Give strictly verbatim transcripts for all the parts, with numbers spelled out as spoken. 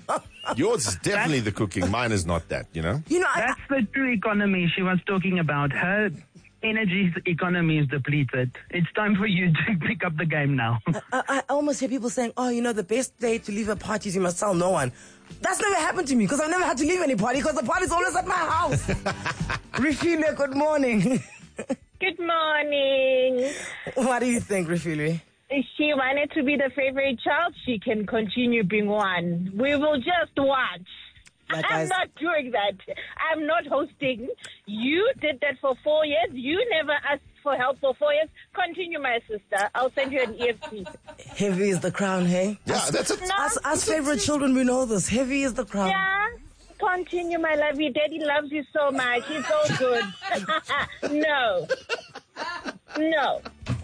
Yours is definitely the cooking. Mine is not that, you know? You know, I, That's the true economy she was talking about. Her energy economy is depleted. It's time for you to pick up the game now. I, I almost hear people saying, oh, you know, the best day to leave a party is you must tell no one. That's never happened to me because I've never had to leave any party because the party's always at my house. Rifile, good morning. Good morning. What do you think, Rifile? If she wanted to be the favorite child, she can continue being one. We will just watch. Like I'm I- not doing that. I'm not hosting. You did that for four years. You never asked for help for four years. Continue, my sister. I'll send you an E F T. Heavy is the crown, hey? Yeah, that's it. No, Us, us favorite children, we know this. Heavy is the crown. yeah. Continue, my love. Your daddy loves you so much. It's all good. No. No.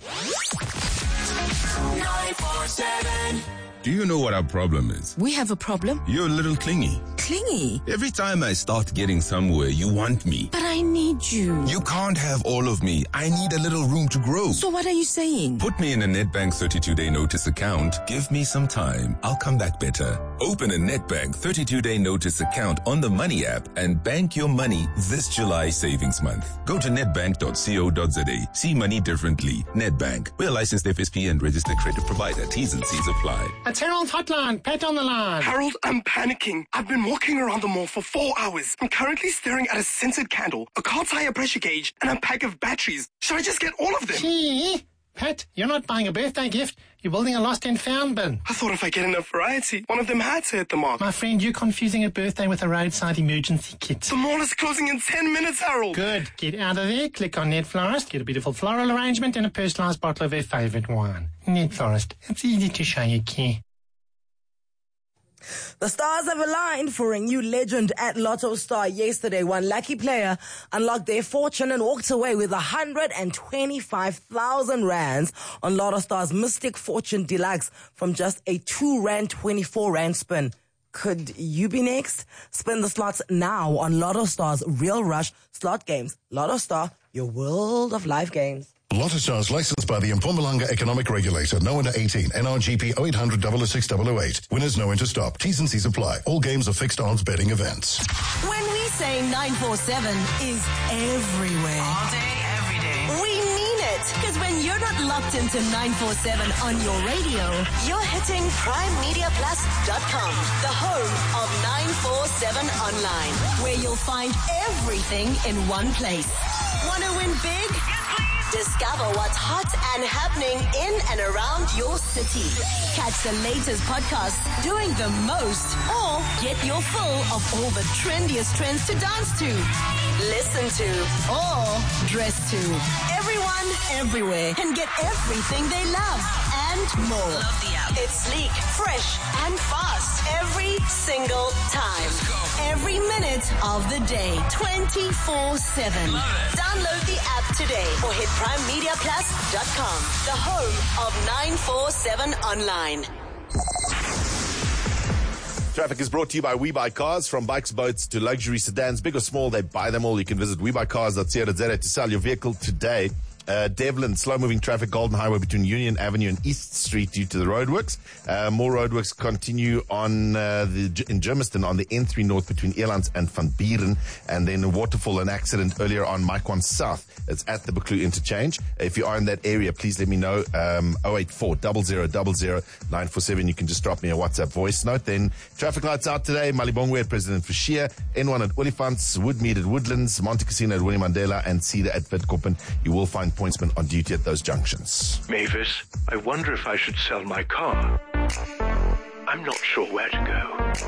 nine four seven. Do you know what our problem is? We have a problem. You're a little clingy. Clingy. Every time I start getting somewhere, you want me. But I need you. You can't have all of me. I need a little room to grow. So what are you saying? Put me in a Nedbank thirty-two day notice account. Give me some time. I'll come back better. Open a Nedbank thirty-two day notice account on the Money app and bank your money this July savings month. Go to nedbank dot co dot za. See money differently. Nedbank. We're a licensed F S P and registered credit provider. T's and C's apply. It's Harold Hotline. Pat on the line. Harold, I'm panicking. I've been walking around the mall for four hours. I'm currently staring at a scented candle, a car tire pressure gauge, and a pack of batteries. Should I just get all of them? Gee, Pat, you're not buying a birthday gift. You're building a lost and found bin. I thought if I get enough variety, one of them had to hit the mark. My friend, you're confusing a birthday with a roadside emergency kit. The mall is closing in ten minutes, Harold. Good. Get out of there. Click on Net Florist. Get a beautiful floral arrangement and a personalised bottle of their favourite wine. Net Florist. It's easy to show you care. The stars have aligned for a new legend at Lotto Star yesterday. One lucky player unlocked their fortune and walked away with one hundred twenty-five thousand rands on Lotto Star's Mystic Fortune Deluxe from just a two rand twenty-four rand spin. Could you be next? Spin the slots now on Lotto Star's Real Rush slot games. Lotto Star, your world of life games. Lotto Stars licensed by the Mpumalanga Economic Regulator. No under eighteen. N R G P oh eight hundred, double oh six, double oh eight. Winners know when to stop. T's and C's apply. All games are fixed odds betting events. When we say nine four seven is everywhere. All day, every day. We mean it. Because when you're not locked into nine four seven on your radio, you're hitting prime media plus dot com, the home of nine four seven online, where you'll find everything in one place. Want to win big? Discover what's hot and happening in and around your city. Catch the latest podcasts doing the most, or get your fill of all the trendiest trends to dance to, listen to, or dress to. Everyone, everywhere can get everything they love and more. Love the app. It's sleek, fresh, and fast every single time. Every minute of the day, twenty-four seven. Download the app today or hit prime media plus dot com, the home of nine four seven online. Traffic is brought to you by We Buy Cars. From bikes, boats to luxury sedans, big or small, they buy them all. You can visit we buy cars dot co dot za to sell your vehicle today. Uh, Devlin, slow-moving traffic, Golden Highway between Union Avenue and East Street due to the roadworks. Uh, more roadworks continue on uh, the in Germiston on the N three North between Elands and Van Buren. And then a waterfall, an accident earlier on Maikwon South. It's at the Buccleuch interchange. If you are in that area, please let me know. Um, oh eight four, zero zero zero zero, nine four seven. You can just drop me a WhatsApp voice note. Then traffic lights out today. Malibongwe at President Fashia, N one at Olifants, Woodmead at Woodlands, Monte Casino at Winnie Mandela, and Cedar at Witkoppen. You will find pointsmen on duty at those junctions. Mavis, I wonder if I should sell my car. I'm not sure where to go.